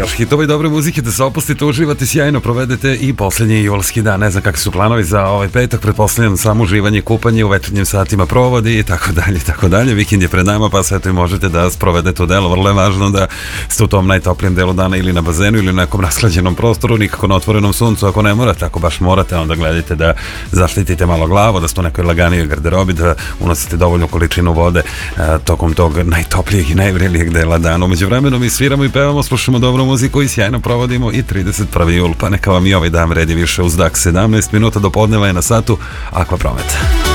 Još hitova i dobre muzike, da se opustite, uživate, sjajno provedete i posljednji julski dan. Ne znam kakvi su planovi za ovaj petak, pretpostavljam samo uživanje, kupanje, u večernjim satima provodi i tako dalje, tako dalje. Vikend je pred nama, pa sve to i možete da sprovedete u delo. Vrlo je važno da ste u tom najtoplijem delu dana ili na bazenu ili na nekom rashlađenom prostoru, nikako na otvorenom suncu. Ako ne morate, ako baš morate, onda gledajte da zaštitite malo glavu, da ste u nekoj laganijoj garderobi, da unosite dovoljnu količinu vode tokom tog najtoplijeg i najvrelijeg dela dana. Umeđu vremenu mi sviramo i pevamo, slušamo dobru muziku i sjajno provodimo i 31. jul, pa neka vam i ovaj dan vredi više uz dak. 17 minuta do podneva je na satu Aqua Promet.